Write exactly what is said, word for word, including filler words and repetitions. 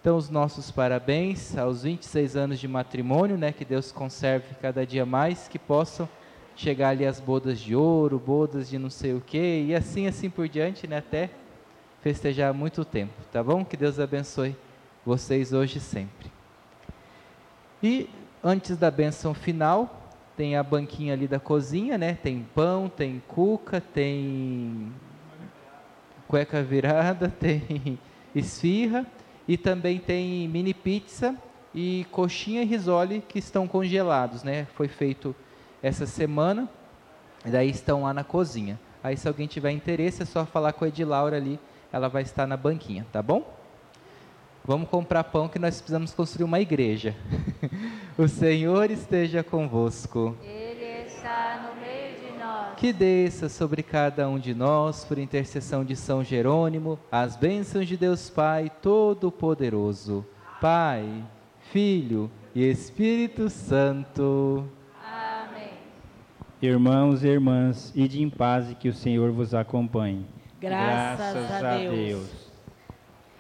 Então, os nossos parabéns aos vinte e seis anos de matrimônio, né? Que Deus conserve cada dia mais, que possam chegar ali as bodas de ouro, bodas de não sei o quê, e assim, assim por diante, né? Até festejar muito tempo, tá bom? Que Deus abençoe vocês hoje e sempre. E antes da bênção final, tem a banquinha ali da cozinha, né? Tem pão, tem cuca, tem cueca virada, tem esfirra e também tem mini pizza e coxinha e risole que estão congelados, né? Foi feito essa semana, e daí estão lá na cozinha. Aí se alguém tiver interesse é só falar com a Edilaura ali, ela vai estar na banquinha, tá bom? Vamos comprar pão que nós precisamos construir uma igreja. O Senhor esteja convosco. Ele está no meio de nós. Que desça sobre cada um de nós, por intercessão de São Jerônimo, as bênçãos de Deus Pai Todo-Poderoso, Pai, Filho e Espírito Santo. Amém. Irmãos e irmãs, ide em paz e que o Senhor vos acompanhe. Graças, Graças a Deus. Deus.